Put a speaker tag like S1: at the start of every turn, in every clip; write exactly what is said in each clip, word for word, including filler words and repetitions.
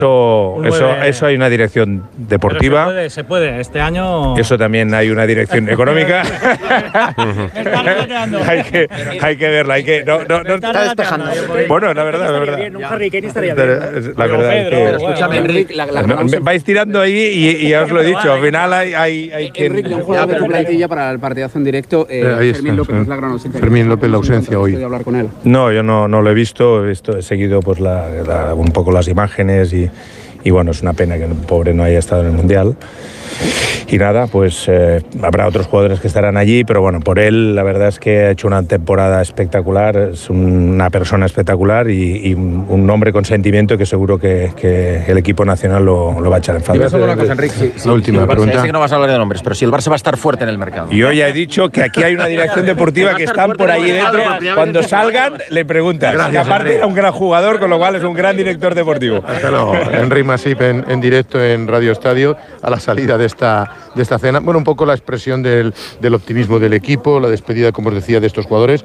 S1: Eso, eso, eso hay una dirección deportiva.
S2: Se puede, se puede, este año.
S1: Eso también hay una dirección económica. hay, que, hay que verla, hay que. No, no, no,
S3: está despejando.
S1: Bueno, la verdad, la verdad.
S2: Un Harry Kane estaría bien.
S1: La verdad es que.
S3: Pero escúchame, Enrique, la, la, la,
S1: vais tirando ahí y, y ya os lo he dicho. Al final hay, hay, hay que.
S3: Enrique, un jugador de tu plantilla para el partidazo en directo. Eh,
S4: eh, ahí
S3: Fermín
S4: está,
S3: López
S4: sí.
S3: es la gran ausencia.
S4: Fermín López la ausencia hoy.
S3: ¿Puedo hablar con él?
S1: No, yo no, no lo he visto. He, visto, he seguido pues la, la, un poco las imágenes y. Y bueno, es una pena que el pobre no haya estado en el Mundial. Y nada, pues eh, habrá otros jugadores que estarán allí, pero bueno, por él la verdad es que ha hecho una temporada espectacular, es una persona espectacular y, y un hombre con sentimiento que seguro que, que el equipo nacional lo, lo va a echar en falta.
S3: Y solo una cosa, Enrique, si, si,
S4: la última
S3: si Barça,
S4: pregunta.
S3: sé que no vas a hablar de nombres, pero si el Barça va a estar fuerte en el mercado.
S1: Yo ya he dicho que aquí hay una dirección deportiva que están por ahí dentro. Cuando salgan, le preguntas. Gracias, que aparte era un gran jugador, con lo cual es un gran director deportivo.
S4: Claro, Enric Masip en, en directo en Radio Estadio a la salida de esta, de esta cena. Bueno, un poco la expresión del, del optimismo del equipo, la despedida, como os decía, de estos jugadores.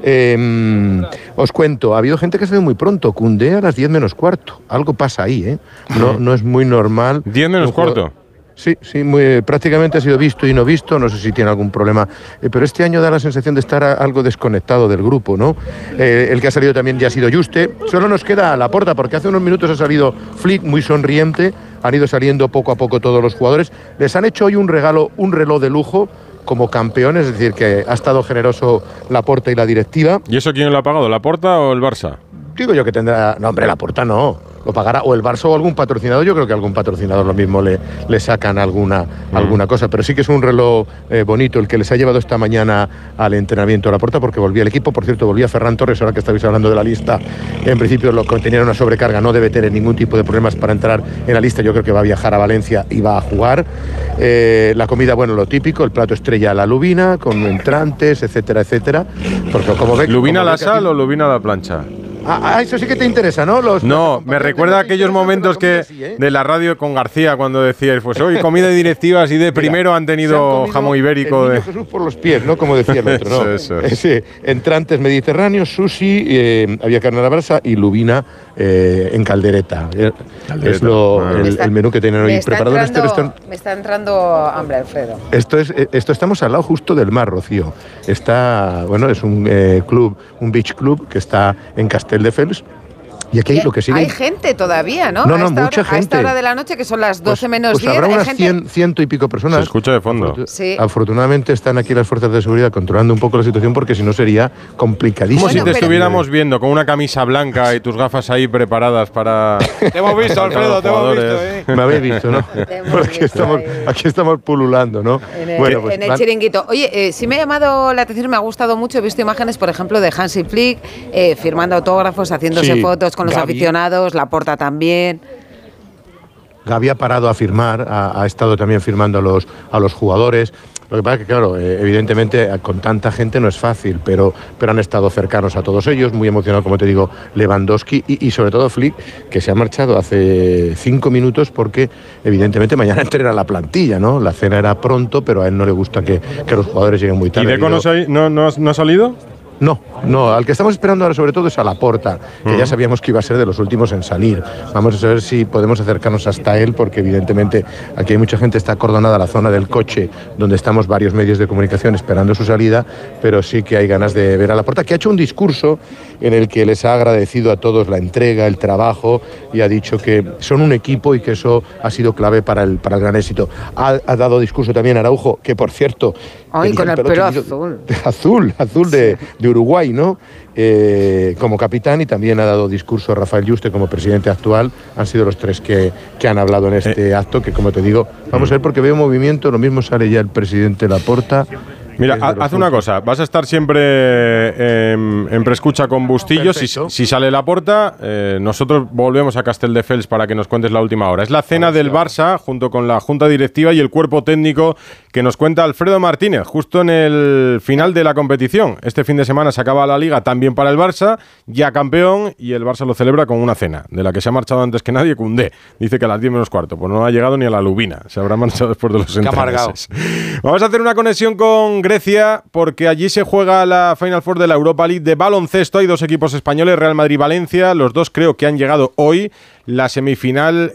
S4: Eh, os cuento, ha habido gente que ha salido muy pronto. Koundé a las diez menos cuarto. Algo pasa ahí, ¿eh? No, no es muy normal.
S5: ¿diez menos cuarto?
S4: Sí, sí, muy, prácticamente ha sido visto y no visto, no sé si tiene algún problema, eh, pero este año da la sensación de estar a, algo desconectado del grupo, ¿no? Eh, el que ha salido también ya ha sido Juste, solo nos queda Laporta, porque hace unos minutos ha salido Flick muy sonriente, han ido saliendo poco a poco todos los jugadores, les han hecho hoy un regalo, un reloj de lujo, como campeones, es decir, que ha estado generoso Laporta y la directiva.
S5: ¿Y eso quién lo ha pagado, Laporta o el Barça?
S4: Digo yo que tendrá... No, hombre, Laporta no. Lo pagará o el Barça o algún patrocinador. Yo creo que algún patrocinador lo mismo le, le sacan alguna, mm. alguna cosa. Pero sí que es un reloj eh, bonito el que les ha llevado esta mañana al entrenamiento a Laporta, porque volvía el equipo. Por cierto, volvía Ferran Torres, ahora que estabais hablando de la lista. En principio, lo que tenía una sobrecarga, no debe tener ningún tipo de problemas para entrar en la lista. Yo creo que va a viajar a Valencia y va a jugar. Eh, la comida, bueno, lo típico, el plato estrella, la lubina, con entrantes, etcétera, etcétera. Porque como ve,
S5: ¿Lubina
S4: como
S5: a la
S4: ve
S5: sal
S4: aquí...
S5: o lubina a la plancha?
S4: Ah, eso sí que te interesa, ¿no? Los,
S5: no,
S4: los
S5: me recuerda a aquellos momentos que así, ¿eh? de la radio con García cuando decíais, pues hoy comida de directivas y de primero Mira, han tenido jamón ibérico.
S4: El
S5: de
S4: Jesús por los pies, ¿no? Como decía el otro, ¿no?
S5: eso, eso.
S4: Sí, entrantes mediterráneos, sushi, eh, había carne a la brasa y lubina eh, en caldereta. caldereta. Es lo, ah. el, está, el menú que tienen hoy preparado
S6: entrando,
S4: en este restaurante.
S6: Me está entrando hambre, Alfredo.
S4: Esto es, esto estamos al lado justo del mar, Rocío. Está, bueno, es un eh, club, un beach club que está en Castelldefels. Y aquí lo que sigue...
S6: Hay gente todavía, ¿no?
S4: No, no,
S6: a
S4: mucha
S6: hora,
S4: gente.
S6: A esta hora de la noche, que son las doce
S4: pues,
S6: menos
S4: pues
S6: diez.
S4: Habrá
S6: hay
S4: unas
S6: gente...
S4: cien, ciento y pico personas.
S5: Se escucha de fondo.
S4: Afortun
S6: sí.
S4: Afortunadamente están aquí las fuerzas de seguridad controlando un poco la situación, porque si no sería complicadísimo.
S5: Como si
S6: bueno,
S5: te
S6: pero...
S5: estuviéramos viendo con una camisa blanca y tus gafas ahí preparadas para...
S7: Te hemos visto, Alfredo, te hemos visto. ¿eh?
S4: Me habéis visto, ¿no? Porque estamos, aquí estamos pululando, ¿no?
S6: En el,
S4: bueno, pues,
S6: en el
S4: van...
S6: chiringuito. Oye, eh, sí me ha llamado la atención, me ha gustado mucho. He visto imágenes, por ejemplo, de Hansi Flick eh, firmando autógrafos, haciéndose
S4: sí,
S6: fotos con los
S4: Gavi.
S6: aficionados, Laporta también.
S4: Gavi ha parado a firmar, ha, ha estado también firmando a los, a los jugadores. Lo que pasa es que, claro, eh, evidentemente con tanta gente no es fácil, pero, pero han estado cercanos a todos ellos, muy emocionado, como te digo, Lewandowski y, y sobre todo Flick, que se ha marchado hace cinco minutos porque evidentemente mañana entrena la plantilla, ¿no? La cena era pronto, pero a él no le gusta que, que los jugadores lleguen muy tarde.
S5: ¿Y Deco no, no, no, no ha salido?
S4: No, no, al que estamos esperando ahora sobre todo es a Laporta, que uh-huh. ya sabíamos que iba a ser de los últimos en salir. Vamos a saber si podemos acercarnos hasta él, porque evidentemente aquí hay mucha gente, está acordonada la zona del coche, donde estamos varios medios de comunicación esperando su salida, pero sí que hay ganas de ver a Laporta, que ha hecho un discurso en el que les ha agradecido a todos la entrega, el trabajo, y ha dicho que son un equipo y que eso ha sido clave para el, para el gran éxito. Ha, ha dado discurso también Araujo, que por cierto...
S6: Ay, con el, el pelo azul.
S4: Azul, azul de, de Uruguay, ¿no? Eh, como capitán, y también ha dado discurso Rafael Juste como presidente actual. Han sido los tres que, que han hablado en este eh. acto, que como te digo, vamos a ver porque veo movimiento, lo mismo sale ya el presidente Laporta.
S5: Mira, haz una cosa, vas a estar siempre en, en Prescucha con Bustillo. Si, si sale Laporta, eh, nosotros volvemos a Castelldefels para que nos cuentes la última hora. Es la cena del Barça, junto con la Junta Directiva y el cuerpo técnico, que nos cuenta Alfredo Martínez, justo en el final de la competición. Este fin de semana se acaba la Liga también para el Barça, ya campeón, y el Barça lo celebra con una cena, de la que se ha marchado antes que nadie, Koundé. Dice que a las diez menos cuarto, pues no ha llegado ni a la lubina, se habrá marchado después de los entremeses. Vamos a hacer una conexión con Grecia porque allí se juega la Final Four de la Europa League de baloncesto. Hay dos equipos españoles, Real Madrid y Valencia. Los dos creo que han llegado hoy. La semifinal